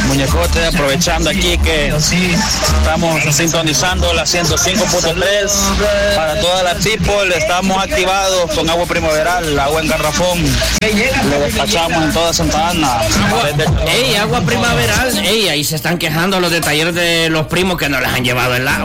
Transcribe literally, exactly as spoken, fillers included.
Muñecote, aprovechando aquí que estamos sintonizando la ciento cinco punto tres para toda la people. Estamos activados con agua primaveral, agua en garrafón. Lo despachamos en toda Santa Ana. Ey, agua primaveral. Ey, ahí se están quejando los de talleres de los primos que no les han llevado el agua.